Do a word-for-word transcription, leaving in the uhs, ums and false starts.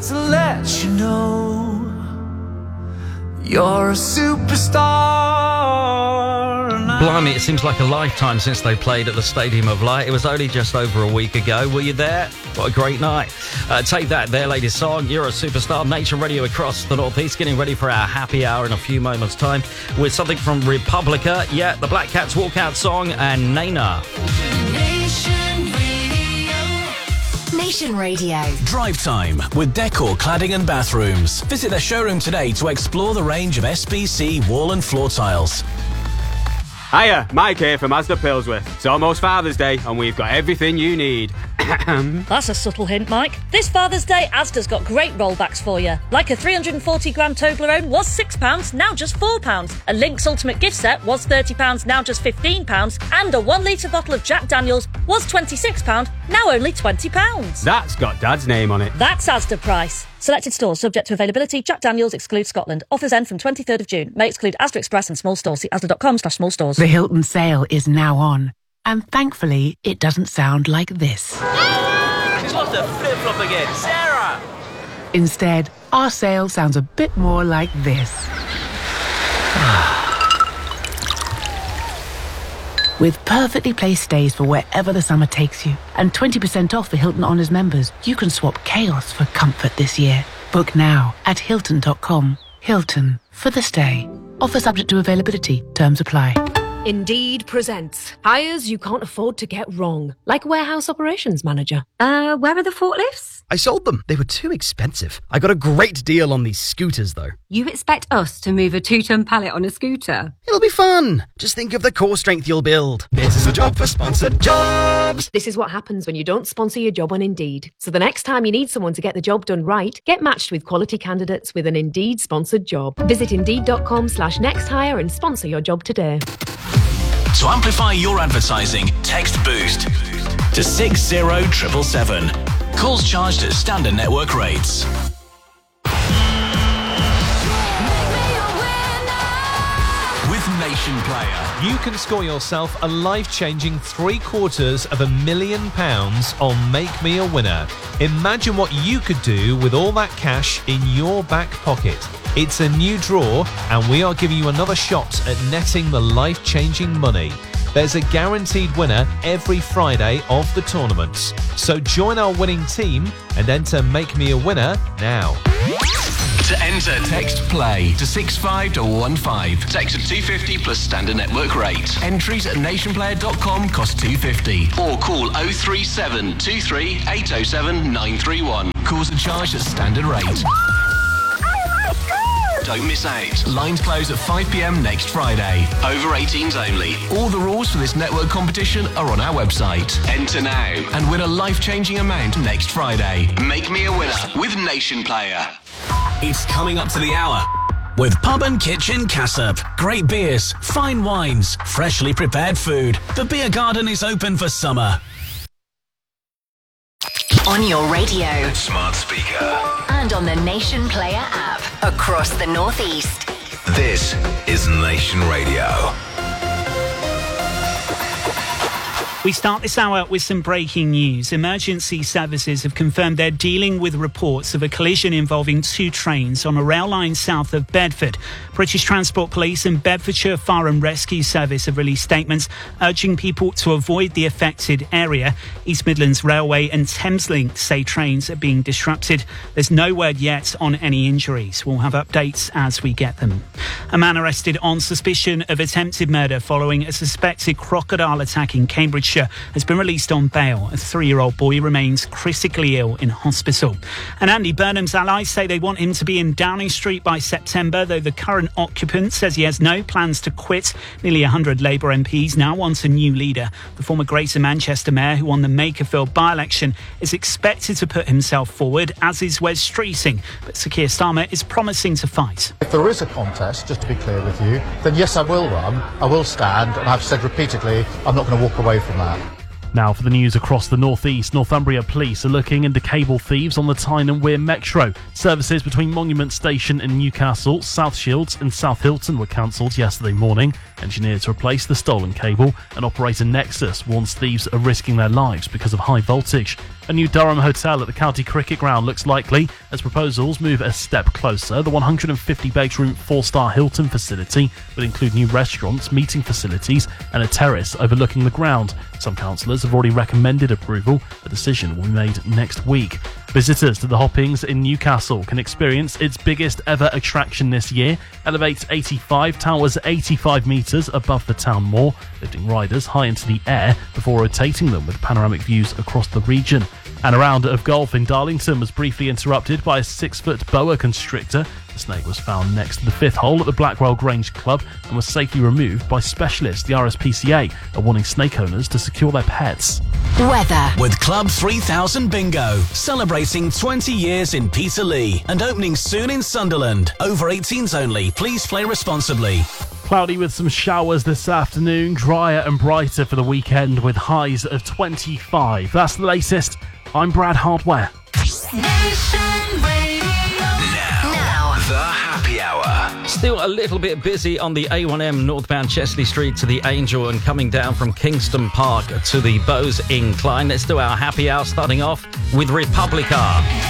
to let you know you're a superstar. Blimey, it seems like a lifetime since they played at the Stadium of Light. It was only just over a week ago. Were you there? What a great night. Uh, take that, their latest song, You're a Superstar. Nation Radio across the Northeast, getting ready for our happy hour in a few moments' time with something from Republica. Yeah, the Black Cats Walkout song and Nana. Nation Radio. Nation Radio. Drive time with Decor Cladding and Bathrooms. Visit their showroom today to explore the range of S B C wall and floor tiles. Hiya, Mike here from Asda Pilsworth. It's almost Father's Day and we've got everything you need. That's a subtle hint, Mike. This Father's Day, Asda's got great rollbacks for you. Like a three hundred forty gram Toblerone was six pounds, now just four pounds. A Lynx Ultimate gift set was thirty pounds, now just fifteen pounds. And a one litre bottle of Jack Daniels was twenty-six pounds, now only twenty pounds. That's got Dad's name on it. That's Asda price. Selected stores subject to availability. Jack Daniels excludes Scotland. Offers end from twenty-third of June. May exclude Asda Express and small stores. See asda.com slash small stores. The Hilton sale is now on. And thankfully, it doesn't sound like this. She's lost her flip-flop again. Sarah! Instead, our sale sounds a bit more like this. With perfectly placed stays for wherever the summer takes you, and twenty percent off for Hilton Honors members, you can swap chaos for comfort this year. Book now at hilton dot com. Hilton, for the stay. Offer subject to availability. Terms apply. Indeed presents hires you can't afford to get wrong, like warehouse operations manager. Uh, where are the forklifts? I sold them. They were too expensive. I got a great deal on these scooters, though. You expect us to move a two-ton pallet on a scooter? It'll be fun. Just think of the core strength you'll build. This is a job for sponsored jobs. This is what happens when you don't sponsor your job on Indeed. So the next time you need someone to get the job done right, get matched with quality candidates with an Indeed-sponsored job. Visit Indeed.com slash next hire and sponsor your job today. To amplify your advertising, text BOOST to six zero seven seven seven. Calls charged at standard network rates. With Nation Player, you can score yourself a life-changing three quarters of a million pounds on Make Me a Winner. Imagine what you could do with all that cash in your back pocket. It's a new draw, and we are giving you another shot at netting the life-changing money. There's a guaranteed winner every Friday of the tournaments. So join our winning team and enter Make Me a Winner now. To enter, text PLAY to six five one five. Text at two fifty plus standard network rate. Entries at nationplayer dot com cost two fifty. Or call oh three seven two three eight oh seven nine three one. Calls are charged at standard rate. Don't miss out. Lines close at five p.m. next Friday. Over eighteens only. All the rules for this network competition are on our website. Enter now and win a life-changing amount next Friday. Make Me a Winner with Nation Player. It's coming up to the hour with Pub and Kitchen Cassop. Great beers, fine wines, freshly prepared food. The beer garden is open for summer. On your radio, Smart speaker, and on the Nation Player app across the Northeast. This is Nation Radio. We start this hour with some breaking news. Emergency services have confirmed they're dealing with reports of a collision involving two trains on a rail line south of Bedford. British Transport Police and Bedfordshire Fire and Rescue Service have released statements urging people to avoid the affected area. East Midlands Railway and Thameslink say trains are being disrupted. There's no word yet on any injuries. We'll have updates as we get them. A man arrested on suspicion of attempted murder following a suspected crocodile attack in Cambridgeshire has been released on bail. A three-year-old boy remains critically ill in hospital. And Andy Burnham's allies say they want him to be in Downing Street by September, though the current occupant says he has no plans to quit. Nearly one hundred Labour M Ps now want a new leader. The former Greater Manchester mayor, who won the Makerfield by-election, is expected to put himself forward, as is Wes Streeting. But Sir Keir Starmer is promising to fight. If there is a contest, just to be clear with you, then yes, I will run, I will stand, and I've said repeatedly, I'm not going to walk away from that. Now for the news across the northeast. Northumbria police are looking into cable thieves on the Tyne and Wear Metro. Services between Monument Station and Newcastle, South Shields and South Hilton were cancelled yesterday morning. engineered to replace the stolen cable, and operator Nexus warns thieves are risking their lives because of high voltage. A new Durham hotel at the County Cricket Ground looks likely as proposals move a step closer. The one hundred fifty bedroom four-star Hilton facility will include new restaurants, meeting facilities and a terrace overlooking the ground. Some councillors have already recommended approval. A decision will be made next week. Visitors to the Hoppings in Newcastle can experience its biggest ever attraction this year. Elevates eighty-five towers eighty-five metres above the town moor, lifting riders high into the air before rotating them with panoramic views across the region. And a round of golf in Darlington was briefly interrupted by a six-foot boa constrictor. The snake was found next to the fifth hole at the Blackwell Grange Club and was safely removed by specialists. The R S P C A are warning snake owners to secure their pets. Weather. With Club three thousand Bingo, celebrating twenty years in Peterlee and opening soon in Sunderland. Over eighteens only. Please play responsibly. Cloudy with some showers this afternoon, drier and brighter for the weekend with highs of twenty-five. That's the latest. I'm Brad Hardware. The Happy Hour. Still a little bit busy on the A one M northbound Chesley Street to the Angel and coming down from Kingston Park to the Bowes Incline. Let's do our Happy Hour starting off with Republica.